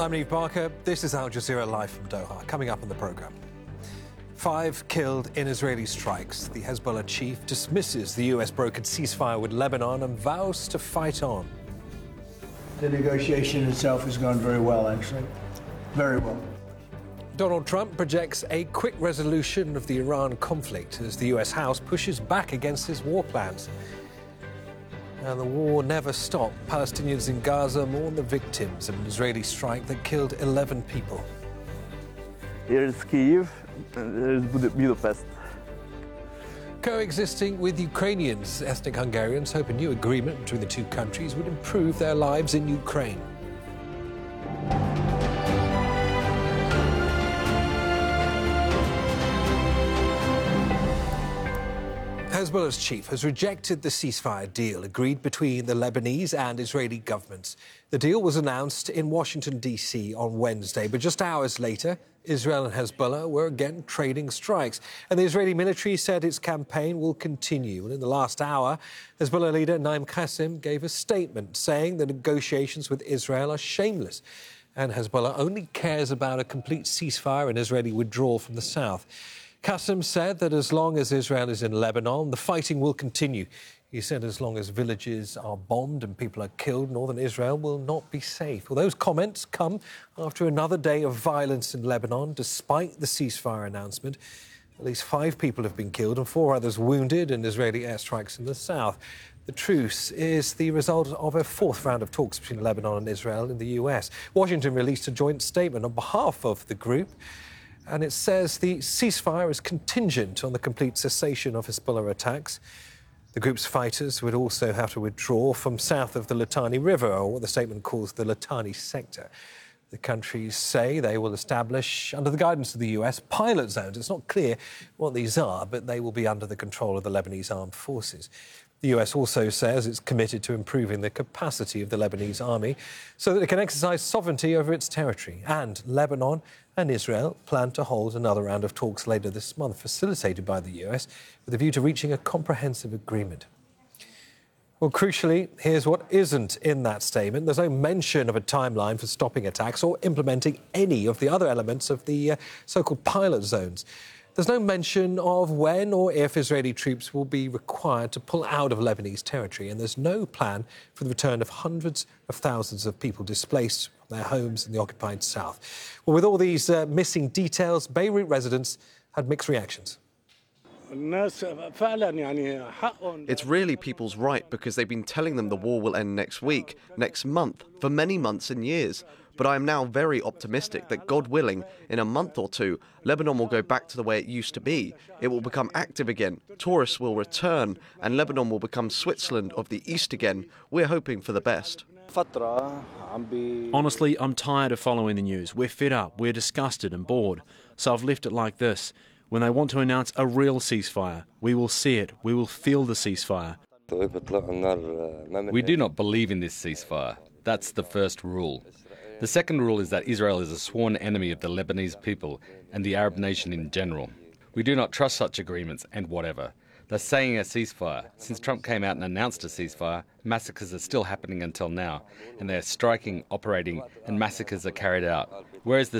I'm Neve Barker. This is Al Jazeera Live from Doha. Coming up on the programme. 5 killed in Israeli strikes. The Hezbollah chief dismisses the US brokered ceasefire with Lebanon and vows to fight on. The negotiation itself has gone very well, actually. Very well. Donald Trump projects a quick resolution of the Iran conflict as the US House pushes back against his war plans. And the war never stopped. Palestinians in Gaza mourn the victims of an Israeli strike that killed 11 people. Here is Kyiv, and there is Budapest. Coexisting with Ukrainians, ethnic Hungarians hope a new agreement between the two countries would improve their lives in Ukraine. Hezbollah's chief has rejected the ceasefire deal agreed between the Lebanese and Israeli governments. The deal was announced in Washington, D.C. on Wednesday, but just hours later, Israel and Hezbollah were again trading strikes. And the Israeli military said its campaign will continue. And in the last hour, Hezbollah leader Naim Qassem gave a statement saying the negotiations with Israel are shameless. And Hezbollah only cares about a complete ceasefire and Israeli withdrawal from the south. Qassem said that as long as Israel is in Lebanon, the fighting will continue. He said as long as villages are bombed and people are killed, northern Israel will not be safe. Well, those comments come after another day of violence in Lebanon, despite the ceasefire announcement. At least 5 people have been killed and 4 others wounded in Israeli airstrikes in the south. The truce is the result of a 4th round of talks between Lebanon and Israel in the US. Washington released a joint statement on behalf of the group, and it says the ceasefire is contingent on the complete cessation of Hezbollah attacks. The group's fighters would also have to withdraw from south of the Litani River, or what the statement calls the Litani sector. The countries say they will establish, under the guidance of the US, pilot zones. It's not clear what these are, but they will be under the control of the Lebanese armed forces. The US also says it's committed to improving the capacity of the Lebanese army so that it can exercise sovereignty over its territory. And Lebanon and Israel plan to hold another round of talks later this month, facilitated by the US, with a view to reaching a comprehensive agreement. Well, crucially, here's what isn't in that statement. There's no mention of a timeline for stopping attacks or implementing any of the other elements of the so-called pilot zones. There's no mention of when or if Israeli troops will be required to pull out of Lebanese territory, and there's no plan for the return of hundreds of thousands of people displaced from their homes in the occupied south. Well, with all these missing details, Beirut residents had mixed reactions. It's really people's right, because they've been telling them the war will end next week, next month, for many months and years. But I am now very optimistic that, God willing, in a month or 2, Lebanon will go back to the way it used to be. It will become active again, tourists will return, and Lebanon will become Switzerland of the East again. We're hoping for the best. Honestly, I'm tired of following the news. We're fed up, we're disgusted and bored. So I've left it like this. When they want to announce a real ceasefire, we will see it, we will feel the ceasefire. We do not believe in this ceasefire. That's the first rule. The second rule is that Israel is a sworn enemy of the Lebanese people and the Arab nation in general. We do not trust such agreements and whatever. They're saying a ceasefire. Since Trump came out and announced a ceasefire, massacres are still happening until now, and they are striking, operating, and massacres are carried out. Where is the